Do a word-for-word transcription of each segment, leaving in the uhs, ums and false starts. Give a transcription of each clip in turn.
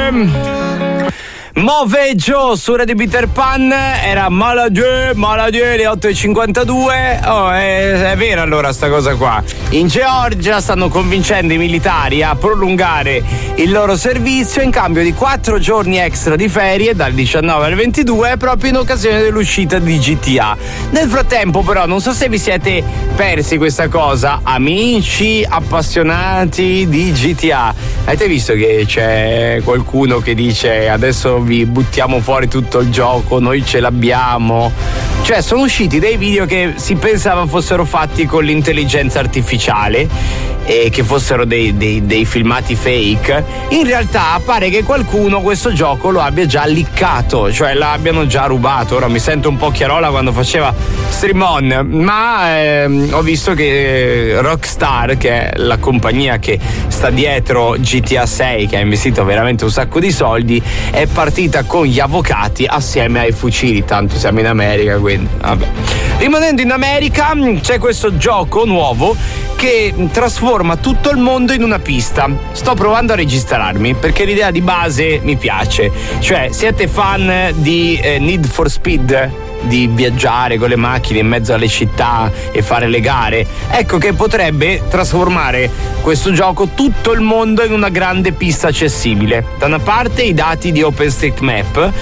Moveggio su Radio Peter Pan, era Maladie, Maladie, le otto e cinquantadue. Oh, è, è vera allora sta cosa qua. In Georgia stanno convincendo i militari a prolungare il loro servizio in cambio di quattro giorni extra di ferie dal diciannove al ventidue, proprio in occasione dell'uscita di G T A. Nel frattempo però non so se vi siete persi questa cosa, amici appassionati di G T A, avete visto che c'è qualcuno che dice adesso vi buttiamo fuori tutto il gioco, noi ce l'abbiamo? Cioè sono usciti dei video che si pensava fossero fatti con l'intelligenza artificiale e che fossero dei, dei, dei filmati fake. In realtà pare che qualcuno questo gioco lo abbia già liccato, cioè l'abbiano già rubato. Ora mi sento un po' Chiarola quando faceva Stream On, ma ehm, ho visto che Rockstar, che è la compagnia che sta dietro G T A sei, che ha investito veramente un sacco di soldi, è partita con gli avvocati assieme ai fucili, tanto siamo in America, quindi vabbè. Rimanendo in America, c'è questo gioco nuovo che trasforma tutto il mondo in una pista. Sto provando a registrarmi perché l'idea di base mi piace. Cioè, siete fan di eh, Need for Speed? Di viaggiare con le macchine in mezzo alle città e fare le gare? Ecco che potrebbe trasformare questo gioco tutto il mondo in una grande pista accessibile. Da una parte i dati di OpenStreetMap,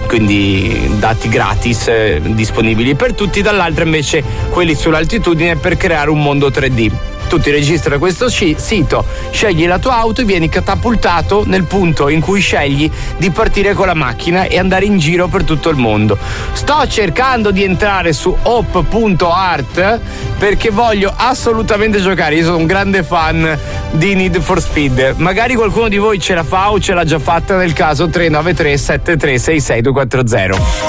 quindi dati gratis eh, disponibili per tutti, dall'altra invece quelli sull'altitudine per creare un mondo tre D. Tu ti registri a questo sito, scegli la tua auto e vieni catapultato nel punto in cui scegli di partire con la macchina e andare in giro per tutto il mondo. Sto cercando di entrare su hope punto art perché voglio assolutamente giocare. Io sono un grande fan di Need for Speed. Magari qualcuno di voi ce la fa o ce l'ha già fatta, nel caso tre nove tre sette tre sei sei due quattro zero.